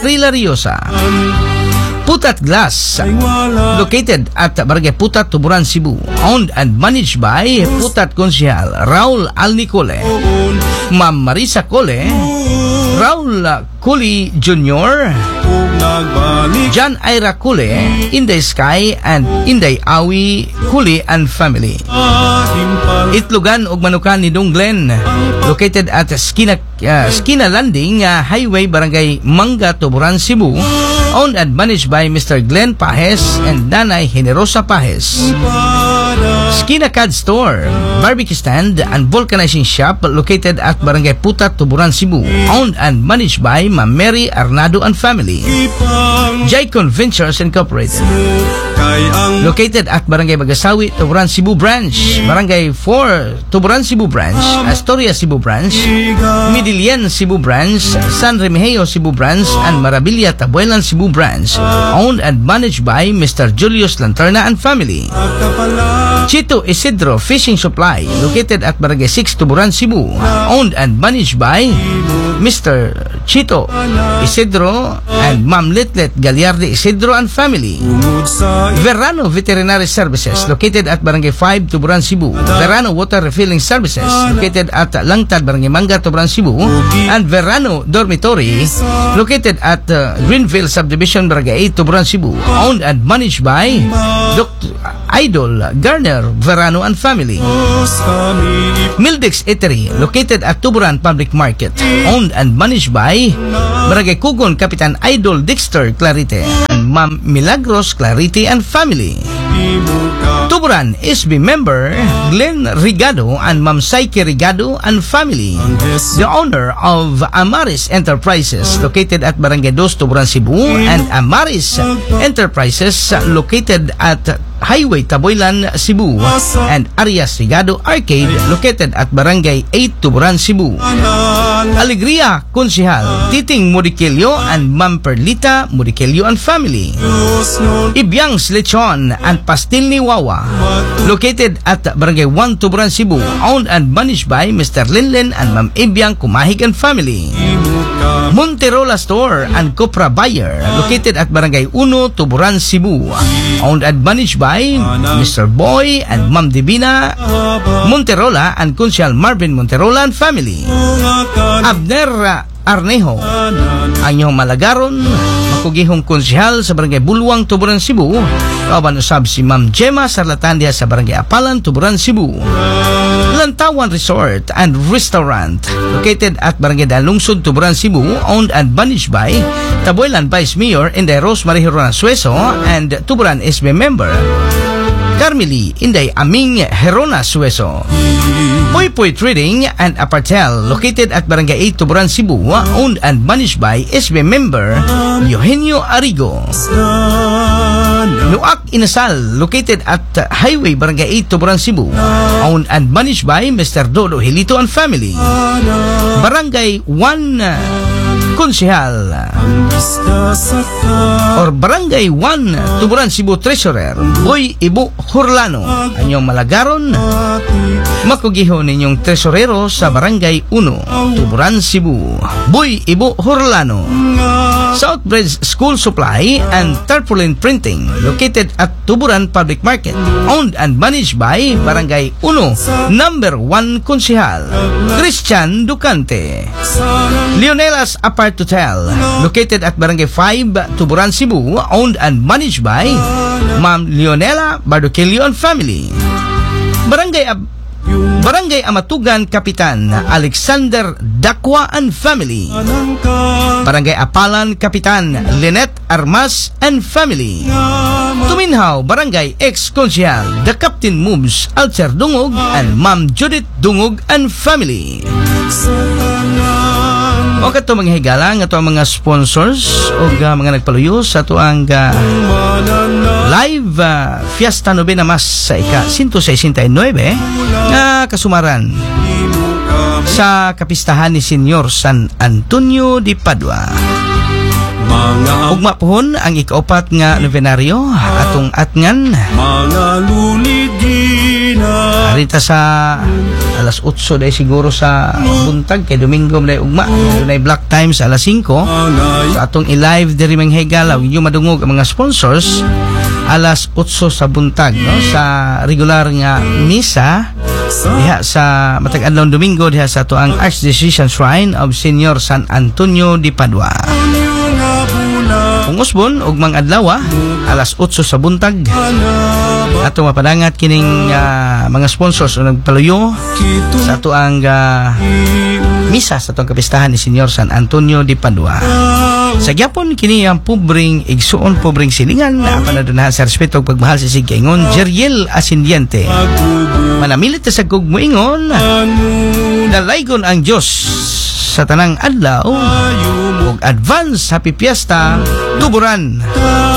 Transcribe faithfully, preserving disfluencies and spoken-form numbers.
Trillariosa. Putat Glass, located at Barangay Putat, Tuburan, Cebu. Owned and managed by Putat Konsehal Raul Alnicole, Ma'am Marisa Cole, Raul Culi Junior, John Ira Cule, Inday Sky, and Inday Awi Cule and family. Itlogan ug Manukan ni Dong Glen, located at Skina, uh, Skina Landing uh, Highway, Barangay Manga, Tuburan, Cebu. Owned and managed by Mister Glenn Pajes and Nanay Generosa Pajes. Skina Cad Store, barbecue stand, and vulcanizing shop located at Barangay Putat, Tuburan, Cebu. Owned and managed by Ma'am Mary Arnado and family. Jaycon Ventures Incorporated, located at Barangay Bagasawi, Tuburan, Cebu Branch. Barangay four, Tuburan, Cebu Branch. Astoria, Cebu Branch. Midilian, Cebu Branch. San Remigio, Cebu Branch. And Marabilia, Tabuelan, Cebu Branch. Owned and managed by Mister Julius Lanterna and family. Chito Isidro Fishing Supply, located at Barangay six, Tuburan, Cebu. Owned and managed by Mister Chito Isidro and Ma'am Litlet Gagliardi Isidro and family. Verano Veterinary Services, located at Barangay five, Tuburan, Cebu. Verano Water Refilling Services, located at Langtad, Barangay Manga, Tuburan, Cebu. And Verano Dormitory, located at uh, Greenville Subdivision, Barangay eight, Tuburan, Cebu. Owned and managed by Doctor Idol Garner Verano and family. Mildex Eatery, located at Tuburan Public Market. Owned and managed by Barangay Kugon, Kapitan Idol Dexter Clarite and Ma'am Milagros Clarite and family. Tuburan S B member Glenn Rigado and Ma'am Saike Rigado and family. The owner of Amaris Enterprises, located at Barangay two, Tuburan, Cebu, and Amaris Enterprises, located at Highway Taboylan, Cebu, and Arias Rigado Arcade, located at Barangay eight, Tuburan, Cebu. Alegria Konsehal Titing Modikelio and Ma'am Perlita Modikelio and family. Ibyang's Lechon and Pastil ni Wawa, located at Barangay one, Tuburan, Cebu. Owned and managed by Mister Linlin and Ma'am Ibyang Kumahig and family. Monterola Store and Copra Buyer, located at Barangay one, Tuburan, Cebu. Owned and managed by Mister Boy and Ma'am Divina Monterola and Konsehal Marvin Monterola and family. Abner Arnejo, ang inyong malagaron, makugihong konsehal sa Barangay Bulwang, Tuburan, Cebu. Kawan usab si Ma'am Gemma Sarlatandia sa Barangay Apalan, Tuburan, Cebu. Lantawan Resort and Restaurant, located at Barangay Dalungsod, Tuburan, Cebu. Owned and managed by Tabuelan Vice Mayor Inday Rosemary Hirona Sueso and Tuburan S B member Carmeli Inday Aming Herona Sueso. Poy Poy Trading and Apartel, located at Barangay eight, Tuburan, Cebu. Owned and managed by S B member Eugenio Arrigo. Nuak Inasal, located at Highway Barangay eight, Tuburan, Cebu. Owned and managed by Mister Dodo Hilito and family. Barangay one Konsehal or Barangay one, Tuburan, Cebu Treasurer Boy Ibu Hurlano, anyong malagaron, makugihon ninyong tresorero sa Barangay one, Tuburan, Cebu. Boy Ibu Hurlano. Southbridge School Supply and Tarpaulin Printing, located at Tuburan Public Market. Owned and managed by Barangay one, number one Konsehal Christian Ducante. Leonelas Apart Hotel, located at Barangay five, Tuburan, Cebu. Owned and managed by Ma'am Leonela Bardoquillo and family. Barangay Ab Barangay Amatugan Kapitan Alexander Dakwa and family. Barangay Apalan Kapitan Lynette Armas and family. Tuminhaw Barangay Ex-Konsehal The Captain Moves Alcer Dungog and Ma'am Judith Dungog and family. O kato mga higala nga to mga sponsors o uh, mga nagpaluyo sa to ang uh, live uh, Fiesta Novena Mas sa ika one sixty-nine nga kasumaran sa kapistahan ni Senyor San Antonio de Padua. Ugma pohon ang ikaupat nga novenaryo atong atngan arita sa alas otso day siguro sa buntag kay Domingo day ugma. Dunay block time sa alas singko. So atong i-live diri mang higala ug inyo madungog ang mga sponsors alas otso sa buntag no sa regular nga misa diha sa matag adlaw Domingo diha sa ato ang Archdiocese Shrine of Senior San Antonio de Padua. Kung usbon og mang adlaw alas otso sa buntag ato mapadangat kining uh, mga sponsors o nagpaluyo sa ato ang uh, misa sa atong kapistahan ni Senior San Antonio de Padua. Sa gyapon kini ang pobring igsuon pobring silingan na panadunahan sa respeto ug pagmahal sa sigaingon Jeriel Ascendiente. Manamilit sa kog moingon dalaygon ang Dios sa tanang adlaw ug advance happy fiesta tuburan.